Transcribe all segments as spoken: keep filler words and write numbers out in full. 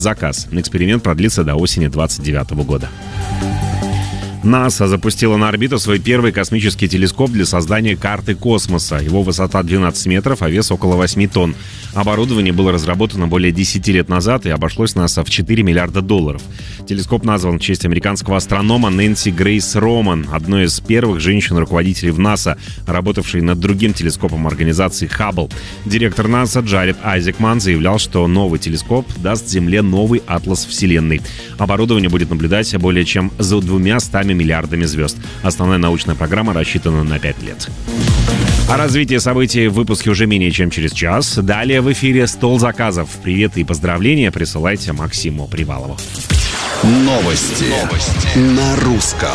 заказ. Эксперимент продлится до осени двадцать девятого года. НАСА запустила на орбиту свой первый космический телескоп для создания карты космоса. Его высота двенадцать метров, а вес около восемь тонн. Оборудование было разработано более десяти лет назад и обошлось НАСА в четыре миллиарда долларов. Телескоп назван в честь американского астронома Нэнси Грейс Роман, одной из первых женщин-руководителей в НАСА, работавшей над другим телескопом организации Хаббл. Директор НАСА Джаред Айзекман заявлял, что новый телескоп даст Земле новый атлас Вселенной. Оборудование будет наблюдать более чем за двумя стами миллиардами звезд. Основная научная программа рассчитана на пять лет. О развитии событий в выпуске уже менее чем через час. Далее в эфире «Стол заказов». Приветы и поздравления присылайте Максиму Привалову. Новости, Новости. На русском.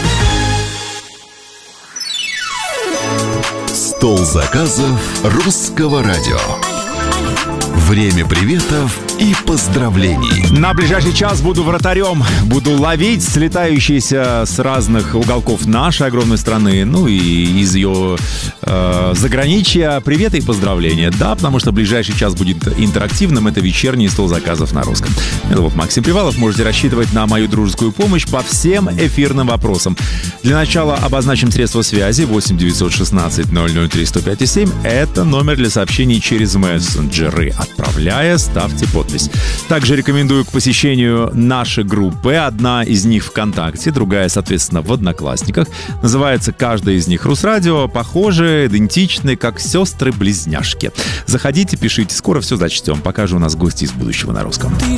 Стол заказов русского радио. Время приветов и поздравлений. На ближайший час буду вратарем. Буду ловить слетающиеся с разных уголков нашей огромной страны, ну и из ее э, заграничья приветы и поздравления. Да, потому что ближайший час будет интерактивным. Это вечерний стол заказов на русском. Это вот Максим Привалов. Можете рассчитывать на мою дружескую помощь по всем эфирным вопросам. Для начала обозначим средства связи. восемь девятьсот шестнадцать ноль ноль три сто пять семь. Это номер для сообщений через мессенджеры. Отправляя, ставьте подпись. Также рекомендую к посещению наши группы. Одна из них ВКонтакте, другая, соответственно, в Одноклассниках. Называется каждая из них Русрадио. Похожие, идентичны, как сестры-близняшки. Заходите, пишите. Скоро все зачтем. Пока же у нас гости из будущего на русском.